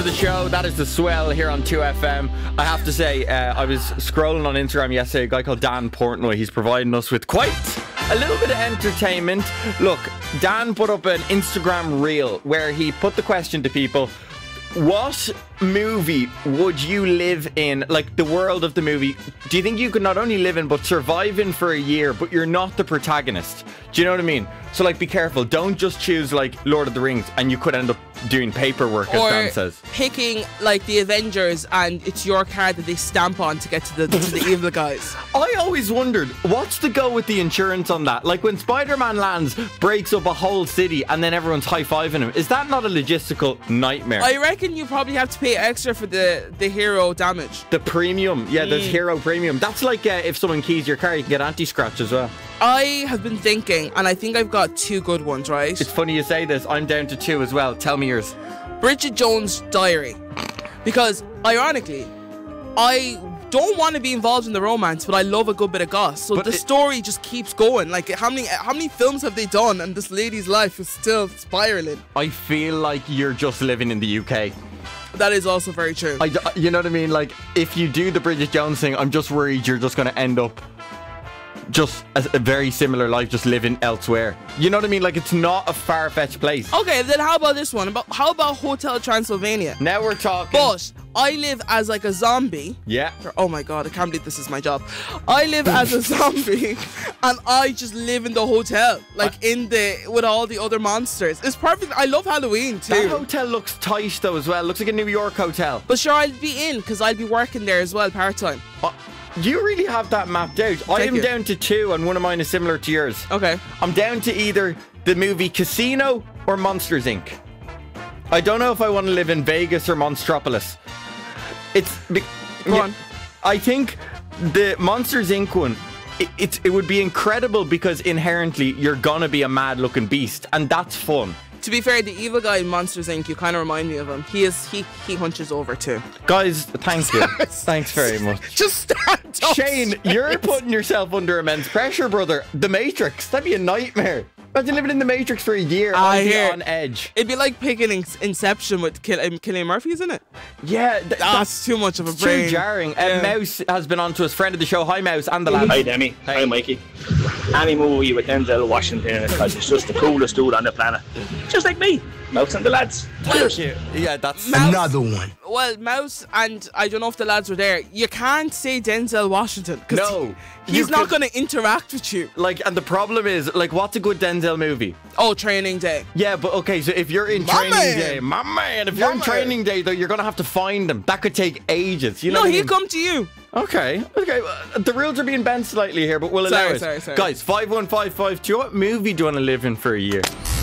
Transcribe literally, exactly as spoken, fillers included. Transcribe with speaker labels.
Speaker 1: the show. That is The Swell here on two F M. I have to say, uh, I was scrolling on Instagram yesterday, a guy called Dan Portnoy. He's providing us with quite a little bit of entertainment. Look, Dan put up an Instagram reel where he put the question to people: what movie would you live in, like the world of the movie, do you think you could not only live in but survive in for a year, but you're not the protagonist? Do you know what I mean? So like, be careful, don't just choose like Lord of the Rings and you could end up doing paperwork, as
Speaker 2: or
Speaker 1: Dan says.
Speaker 2: Picking like the Avengers and it's your card that they stamp on to get to the, to the evil guys.
Speaker 1: I always wondered, what's the go with the insurance on that? Like when Spider-Man lands, breaks up a whole city and then everyone's high-fiving him, is that not a logistical nightmare?
Speaker 2: I reckon you probably have to pay extra for the, the hero damage.
Speaker 1: The premium, yeah, there's
Speaker 2: Mm.
Speaker 1: hero premium. That's like uh, if someone keys your car, you can get anti-scratch as well.
Speaker 2: I have been thinking, and I think I've got two good ones, right?
Speaker 1: It's funny you say this, I'm down to two as well. Tell me yours.
Speaker 2: Bridget Jones' Diary. Because, ironically, I don't want to be involved in the romance, but I love a good bit of goss. So
Speaker 1: But
Speaker 2: the
Speaker 1: it-
Speaker 2: story just keeps going. Like, how many how many films have they done, and this lady's life is still spiraling?
Speaker 1: I feel like you're just living in the U K.
Speaker 2: That is also very true.
Speaker 1: I d- you know what I mean? Like, if you do the Bridget Jones thing, I'm just worried you're just going to end up just as a very similar life, just living elsewhere. You know what I mean? Like, it's not a far-fetched place.
Speaker 2: Okay, then how about this one? About how about Hotel Transylvania?
Speaker 1: Now we're talking.
Speaker 2: But I live as like a zombie.
Speaker 1: Yeah.
Speaker 2: Oh my god, I can't believe this is my job. I live as a zombie and I just live in the hotel, like in the with all the other monsters. It's perfect. I love Halloween
Speaker 1: That
Speaker 2: too.
Speaker 1: hotel looks tight though as well. Looks like a New York hotel.
Speaker 2: But sure, I'll be in because I'll be working there as well part time.
Speaker 1: Uh, you really have that mapped out. I
Speaker 2: Thank
Speaker 1: am
Speaker 2: you.
Speaker 1: down to two, and one of mine is similar to yours.
Speaker 2: Okay.
Speaker 1: I'm down to either the movie Casino or Monsters Incorporated. I don't know if I want to live in Vegas or Monstropolis. It's be-
Speaker 2: Go
Speaker 1: yeah,
Speaker 2: on.
Speaker 1: I think the Monsters Incorporated one, it, it's it would be incredible because inherently you're gonna be a mad looking beast, and that's fun.
Speaker 2: To be fair, the evil guy in Monsters Incorporated, you kind of remind me of him. He is he he hunches over too.
Speaker 1: Guys, thank you. Thanks very much.
Speaker 2: Just stand up.
Speaker 1: Shane, you're putting yourself under immense pressure, brother. The Matrix, that'd be a nightmare. Imagine living in the Matrix for a year.
Speaker 2: I
Speaker 1: I'd be
Speaker 2: hear-
Speaker 1: on edge.
Speaker 2: It'd be like picking In- Inception with Kill- um, Cillian Murphy, isn't it?
Speaker 1: Yeah, th-
Speaker 2: That's too much of a
Speaker 1: It's
Speaker 2: brain.
Speaker 1: too jarring.
Speaker 2: Yeah.
Speaker 1: Uh, Mouse has been on to us, friend of the show. Hi, Mouse, and the lad.
Speaker 3: Hi Demi,
Speaker 1: Hey.
Speaker 3: hi Mikey. Any movie with Denzel Washington because he's just the coolest dude on the planet. Just like me, Mouse and the lads.
Speaker 1: Thank you. Yeah, that's
Speaker 2: Mouse-
Speaker 4: Another one.
Speaker 2: Well, Mouse and I don't know if the lads were there. You can't say Denzel Washington because
Speaker 1: No,
Speaker 2: he's
Speaker 1: you
Speaker 2: not
Speaker 1: could-
Speaker 2: going to interact with you.
Speaker 1: like, and the problem is, like, what's a good Denzel movie?
Speaker 2: Oh, Training Day.
Speaker 1: Yeah, but okay, so if you're in
Speaker 2: My
Speaker 1: Training
Speaker 2: man.
Speaker 1: Day, my man, if you're
Speaker 2: My
Speaker 1: in
Speaker 2: man.
Speaker 1: Training Day, though, you're gonna have to find them. That could take ages. You know
Speaker 2: No,
Speaker 1: what I
Speaker 2: he'll
Speaker 1: mean?
Speaker 2: come to you.
Speaker 1: Okay, okay. uh, The rules are being bent slightly here, but we'll allow
Speaker 2: Sorry,
Speaker 1: it.
Speaker 2: sorry, sorry.
Speaker 1: Guys, five one five five two. What movie do you want to live in for a year?